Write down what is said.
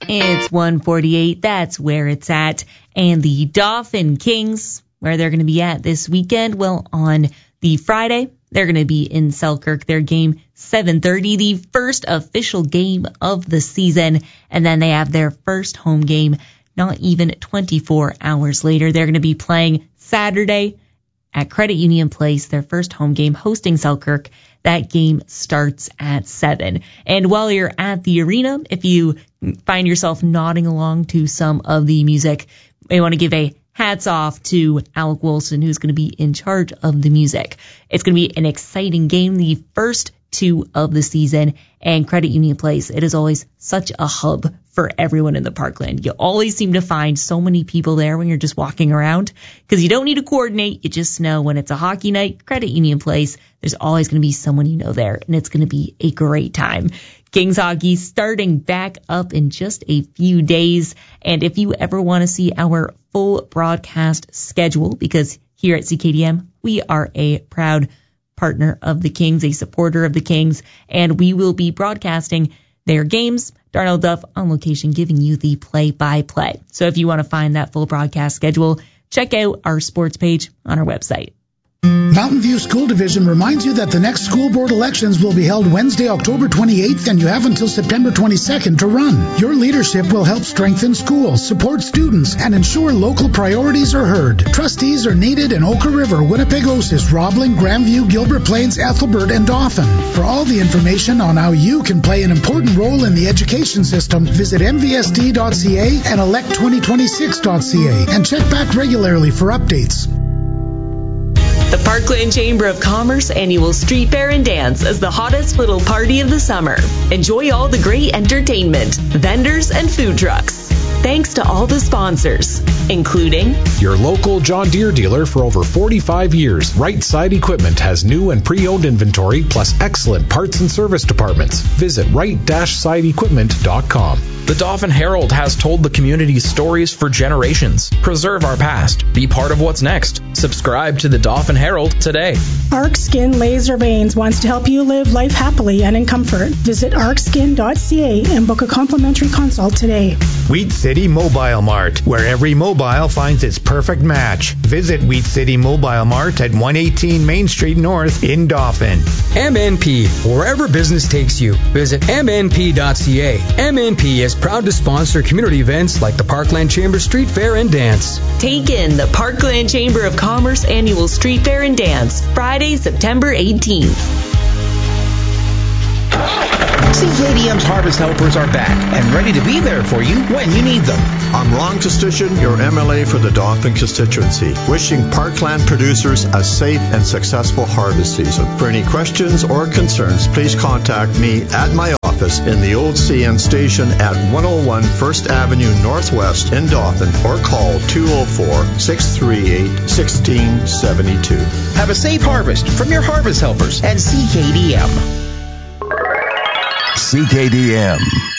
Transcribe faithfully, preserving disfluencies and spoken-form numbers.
It's one forty-eight. That's where it's at. And the Dauphin Kings, where they're going to be at this weekend, well, on the Friday, they're going to be in Selkirk. Their game, seven thirty, the first official game of the season. And then they have their first home game not even twenty-four hours later. They're going to be playing Saturday at Credit Union Place, their first home game, hosting Selkirk. That game starts at seven. And while you're at the arena, if you find yourself nodding along to some of the music, I want to give a hats off to Alec Wilson, who's going to be in charge of the music. It's going to be an exciting game, the first two of the season, and Credit Union Place. It is always such a hub for everyone in the Parkland. You always seem to find so many people there when you're just walking around because you don't need to coordinate. You just know when it's a hockey night, Credit Union Place, there's always going to be someone you know there, and it's going to be a great time. Kings hockey starting back up in just a few days. And if you ever want to see our full broadcast schedule, because here at C K D M, we are a proud partner of the Kings, a supporter of the Kings, and we will be broadcasting their games. Darnell Duff on location giving you the play-by-play. So if you want to find that full broadcast schedule, check out our sports page on our website. Mountain View School Division reminds you that the next school board elections will be held Wednesday, October twenty-eighth, and you have until September twenty-second to run. Your leadership will help strengthen schools, support students, and ensure local priorities are heard. Trustees are needed in Oka River, Winnipegosis, Roblin, Grandview, Gilbert Plains, Ethelbert, and Dauphin. For all the information on how you can play an important role in the education system, visit m v s d dot c a and elect twenty twenty-six dot c a, and check back regularly for updates. The Parkland Chamber of Commerce annual Street Fair and Dance is the hottest little party of the summer. Enjoy all the great entertainment, vendors, and food trucks. Thanks to all the sponsors, including your local John Deere dealer for over forty-five years. Right Side Equipment has new and pre-owned inventory plus excellent parts and service departments. Visit right side equipment dot com. The Dauphin Herald has told the community's stories for generations. Preserve our past. Be part of what's next. Subscribe to the Dauphin Herald today. Arc Skin Laser Veins wants to help you live life happily and in comfort. Visit arc skin dot c a and book a complimentary consult today. Wheat City Mobile Mart, where every mobile finds its perfect match. Visit Wheat City Mobile Mart at one eighteen Main Street North in Dauphin. M N P, wherever business takes you. Visit m n p dot c a. M N P is proud to sponsor community events like the Parkland Chamber Street Fair and Dance. Take in the Parkland Chamber of Commerce annual Street Fair and Dance, Friday, September eighteenth. C K D M's Harvest Helpers are back and ready to be there for you when you need them. I'm Ron Kostitian, your M L A for the Dauphin constituency, wishing Parkland producers a safe and successful harvest season. For any questions or concerns, please contact me at my office in the old C N station at one oh one First Avenue Northwest in Dauphin, or call two oh four, six three eight, one six seven two. Have a safe harvest from your Harvest Helpers at C K D M. C K D M.